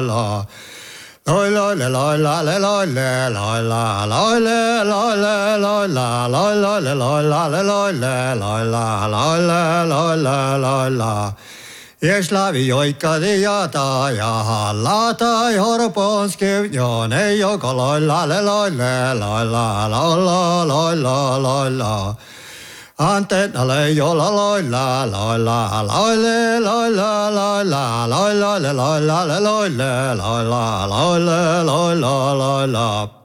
la. Loi loi le loi la le loi le loi la loi le loi le loi la loi loi le loi la le loi le loi la loi le loi la loi la. Jeslavi joikkadi ja hallata jorponski jone joko loi la le loi le loi la loi la loi la loi la. Antena le jolla loi la loi la loi le loi la loi la loi la le loi la le loi le loi la loi le loi la loi la.